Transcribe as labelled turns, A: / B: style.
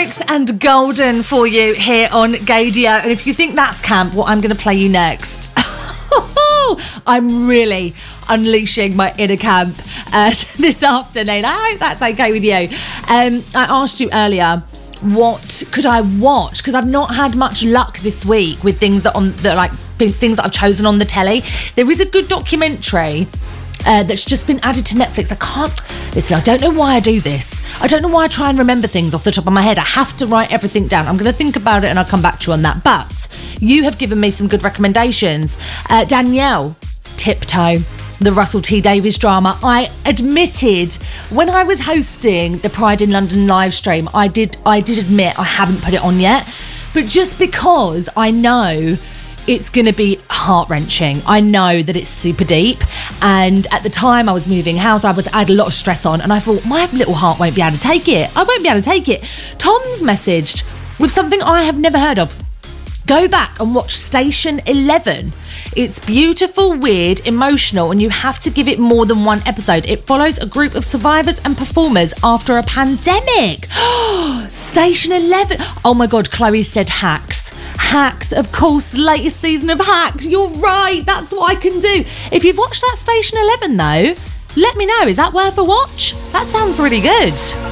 A: Lyrics and Golden for you here on Gaydio. And if you think that's camp, what I'm going to play you next. I'm really unleashing my inner camp this afternoon. I hope that's okay with you. I asked you earlier, what could I watch? Because I've not had much luck this week with things that things that I've chosen on the telly. There is a good documentary that's just been added to Netflix. I don't know why I do this. I don't know why I try and remember things off the top of my head. I have to write everything down. I'm going to think about it and I'll come back to you on that. But you have given me some good recommendations. Danielle, Tiptoe, the Russell T Davies drama. I admitted when I was hosting the Pride in London live stream, I did admit I haven't put it on yet. But just because I know it's going to be heart-wrenching. I know that it's super deep. And at the time I was moving house, I had a lot of stress on. And I thought, my little heart won't be able to take it. I won't be able to take it. Tom's messaged with something I have never heard of. Go back and watch Station 11. It's beautiful, weird, emotional, and you have to give it more than one episode. It follows a group of survivors and performers after a pandemic. Station 11. Oh my God, Chloe said Hacks. Hacks, of course, the latest season of Hacks. You're right, that's what I can do. If you've watched that Station 11 though, let me know. Is that worth a watch? That sounds really good.